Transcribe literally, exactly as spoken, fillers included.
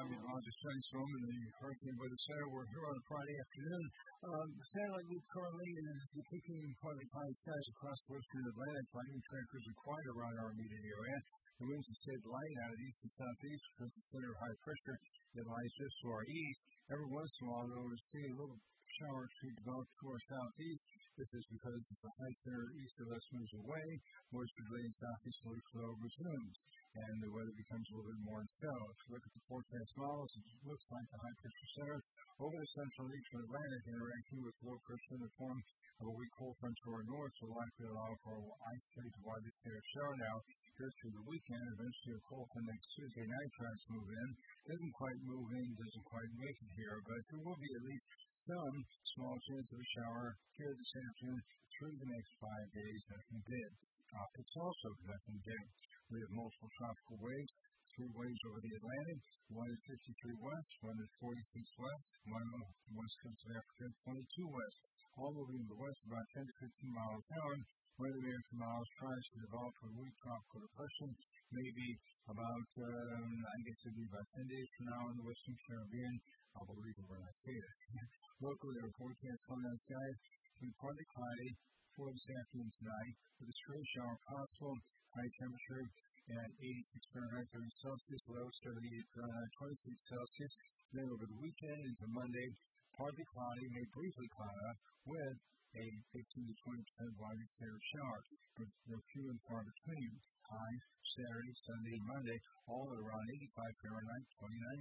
I'm Roger Steinstrom in the Hurricane Weather Center. We're here on a Friday afternoon. Um, the satellite view currently is depicting partly cloudy skies across western Atlantic. Lightning trackers are quiet around our immediate area. The winds have stayed light out of east and southeast because the center of high pressure that lies just to our east. Every once in a while, we'll see a little shower to develop to our southeast. This is because the high center east of us moves away, moisture delayed southeasterly flow resumes, and the weather becomes a little bit more unsettled. If you look at the forecast models, it looks like the high pressure center over the central and eastern Atlantic interacting with low pressure in the form of a weak cold front to our north will likely allow for ice to widely scattered shower now. Here through the weekend, eventually a cold front next Tuesday night tries to move in. Doesn't quite move in, doesn't quite make it here, but there will be at least some small chance of a shower here this afternoon through the next five days. Nothing big. Tropics also nothing big. We have multiple tropical waves. Three waves over the Atlantic. One is fifty-three west, one is forty-six west, one on the west coast of Africa, twenty-two west. All moving to the west about ten to fifteen miles an hour. Where the air from miles tries to develop a weak tropical depression, maybe about, um, I guess it would be about ten days from now in the Western Caribbean. I'll believe it when I see it. Locally, our forecast cloudy skies will be partly cloudy for this afternoon tonight, with a stray shower possible. High temperature at eighty-six Fahrenheit, thirty Celsius, low seventy-eight Fahrenheit, twenty-six Celsius. Then over the weekend into Monday, partly cloudy, may briefly cloud up with a fifteen to twenty percent widely scattered shower. They're few and far between. Highs Saturday, Sunday, and Monday, all at around eighty-five Fahrenheit, twenty-nine